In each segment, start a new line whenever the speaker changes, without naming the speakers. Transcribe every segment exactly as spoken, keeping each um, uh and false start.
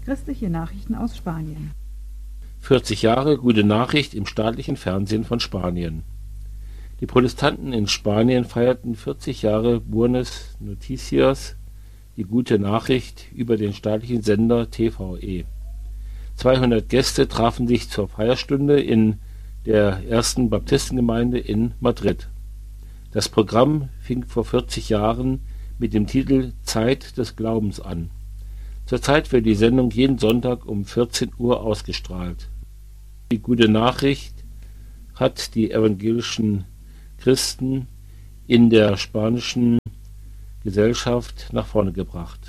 Christliche Nachrichten aus Spanien.
vierzig Jahre Gute Nachricht im staatlichen Fernsehen von Spanien. Die Protestanten in Spanien feierten vierzig Jahre Buenas Noticias, die gute Nachricht, über den staatlichen Sender T V E. zweihundert Gäste trafen sich zur Feierstunde in der ersten Baptistengemeinde in Madrid. Das Programm fing vor vierzig Jahren mit dem Titel Zeit des Glaubens an. Zurzeit wird die Sendung jeden Sonntag um vierzehn Uhr ausgestrahlt. Die gute Nachricht hat die evangelischen Christen in der spanischen Gesellschaft nach vorne gebracht.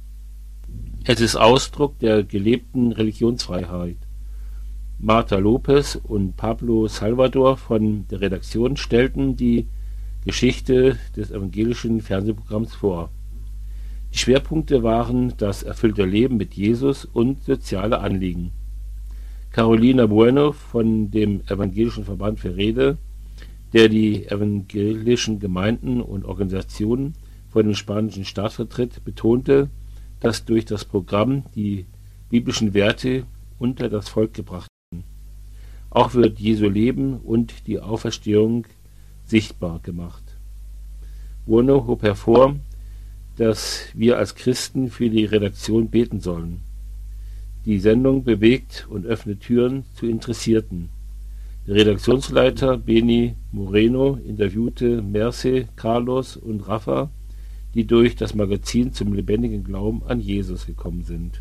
Es ist Ausdruck der gelebten Religionsfreiheit. Marta Lopez und Pablo Salvador von der Redaktion stellten die Geschichte des evangelischen Fernsehprogramms vor. Die Schwerpunkte waren das erfüllte Leben mit Jesus und soziale Anliegen. Carolina Bueno von dem Evangelischen Verband für Rede, der die evangelischen Gemeinden und Organisationen vor dem spanischen Staat vertritt, betonte, dass durch das Programm die biblischen Werte unter das Volk gebracht werden. Auch wird Jesu Leben und die Auferstehung sichtbar gemacht. Bueno hob hervor, dass wir als Christen für die Redaktion beten sollen. Die Sendung bewegt und öffnet Türen zu Interessierten. Der Redaktionsleiter Beni Moreno interviewte Merce, Carlos und Rafa, die durch das Magazin zum lebendigen Glauben an Jesus gekommen sind.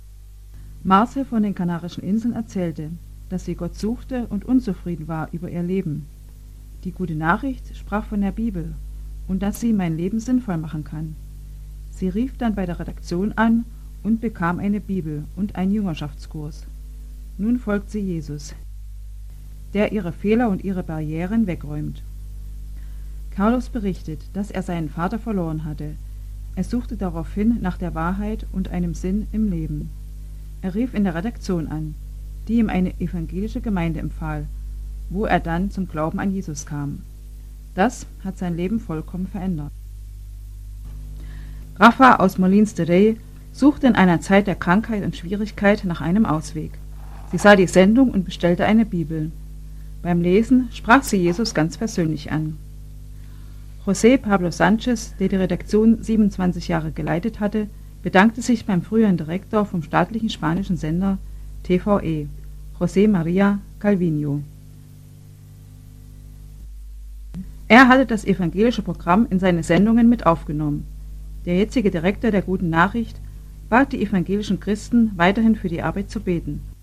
Marce von den Kanarischen Inseln erzählte, dass sie Gott suchte und unzufrieden war über ihr Leben. Die gute Nachricht sprach von der Bibel und dass sie mein Leben sinnvoll machen kann. Sie rief dann bei der Redaktion an und bekam eine Bibel und einen Jüngerschaftskurs. Nun folgt sie Jesus, der ihre Fehler und ihre Barrieren wegräumt. Carlos berichtet, dass er seinen Vater verloren hatte. Er suchte daraufhin nach der Wahrheit und einem Sinn im Leben. Er rief in der Redaktion an, die ihm eine evangelische Gemeinde empfahl, wo er dann zum Glauben an Jesus kam. Das hat sein Leben vollkommen verändert. Rafa aus Molins de Rey suchte in einer Zeit der Krankheit und Schwierigkeit nach einem Ausweg. Sie sah die Sendung und bestellte eine Bibel. Beim Lesen sprach sie Jesus ganz persönlich an. José Pablo Sánchez, der die Redaktion siebenundzwanzig Jahre geleitet hatte, bedankte sich beim früheren Direktor vom staatlichen spanischen Sender T V E, José María Calviño. Er hatte das evangelische Programm in seine Sendungen mit aufgenommen. Der jetzige Direktor der guten Nachricht bat die evangelischen Christen, weiterhin für die Arbeit zu beten